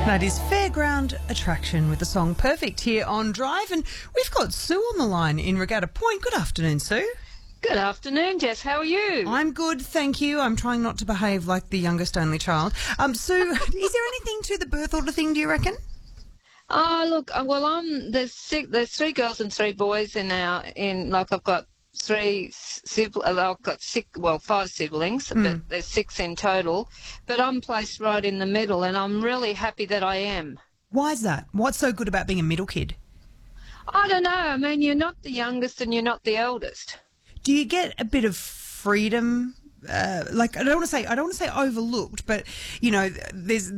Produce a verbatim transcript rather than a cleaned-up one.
That is Fairground Attraction with the song Perfect here on Drive. And we've got Sue on the line in Regatta Point. Good afternoon, Sue. Good afternoon, Jess. How are you? I'm good, thank you. I'm trying not to behave like the youngest only child. Um, Sue, is there anything to the birth order thing, do you reckon? Oh, look, uh, well, I'm there's six, there's three girls and three boys in our in like I've got three siblings. I've got six, well, five siblings, Mm. but there's six in total. But I'm placed right in the middle, and I'm really happy that I am. Why is that? What's so good about being a middle kid? I don't know. I mean, you're not the youngest and you're not the eldest. Do you get a bit of freedom? Uh, like I don't want to say I don't want to say overlooked, but you know, there's